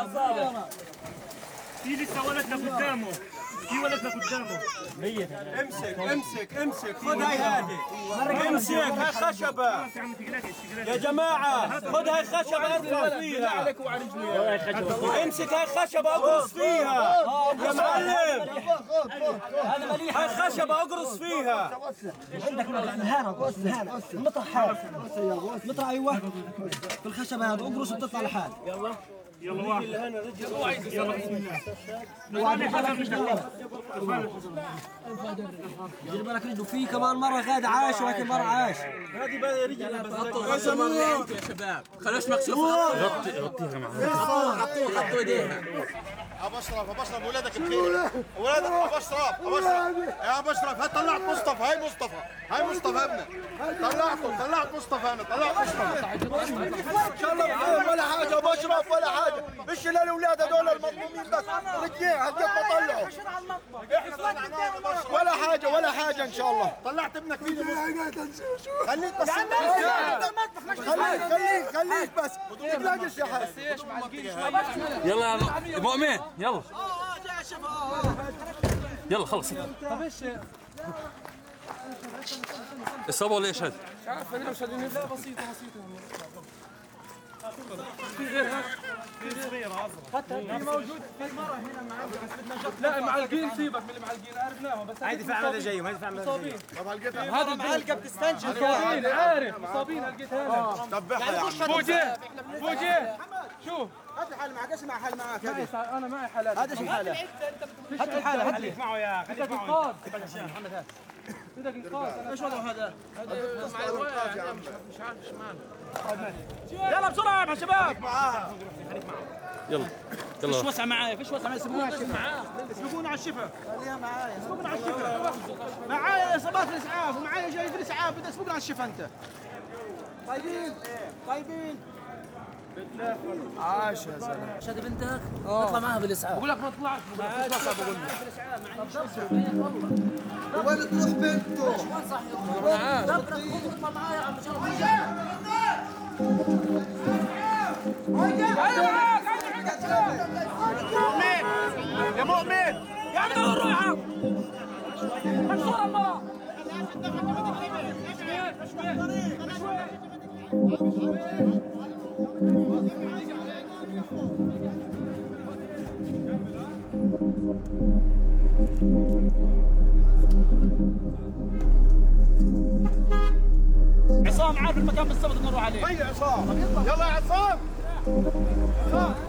في لسه ولدنا قدامه، في ولدنا قدامه. امسك خذ هاي هذه، امسك هاي خشبة يا جماعة، خذ هاي خشبة ارفع فيها، امسك هاي خشبة اقرص فيها يا معلم، هاي خشبة اقرص فيها. عندك هنا مطرح حال مطرح ايوه في الخشبة هذا اقرص وتطلع لحال. يلا واحد يلا بسم الله. دير بالك رجله في كمان مرة غاد عاش ولكن مرة عاش. هذه بقى رجل يا شباب خلوش مكشوفة. غطيها معها. حطوا ايديها. ابو اشرف ولادك بخير، ولادك ابو اشرف يا ابو اشرف، هات طلعت مصطفى، هاي مصطفى ابنك، طلعت مصطفى، انا طلعت مصطفى ان شاء الله بخير ولا حاجه ابو اشرف ولا حاجه، مش للاولاد هذول المظلومين بس رجعوا هالقد ما طلعوا ولا حاجه ان شاء الله. طلعت ابنك فيني خليك بس خليك بس تلاقيش يا حاج. يلا يا مؤمن يلا يلا خلص. طب ايش الصبا ولا ايش هذا؟ مش عارف انا مش لا بسيطه في غيرها في صغيره حتى في موجود في مره هنا معنا بس بدنا نشوف. لا معلقين سيبك من المعلقين عرفناهم بس هاي دفاع ماذا جايهم، هاي دفاع ماذا جايهم. طب هذا المعلقه بتستنشق مصابين عارف مصابين هلقيت هنا ذبحها يا عم. فوجي شوف هات الحالة معك، ايش مع حالة معك؟ انا معي حالات. هذا ايش حالة؟ هات الحالة، خليك معه يا خليك معه محمد هات بدك انقاذ. ايش وضعه هذا؟ مش عارف شمال. يلا بسرعه يا شباب يلا فيش وسع معايا سيبونا على الشفا خليها معايا، سيبونا على الشفا معايا اصابات الاسعاف ومعايا جاي في الاسعاف، بدك سيبونا على الشفا انت. طيبين عاش يا زلمه. شادي بنتك اطلع معها بالاسعاف. بقول لك ما تطلعش بقول لك وين تروح بنته؟ وين صح اطلع معايا يا عم يا مؤمن يا عم دور روحك مكسور المرة. عصام عارف المكان بالضبط نروح عليه. هيا عصام، يلا يا عصام.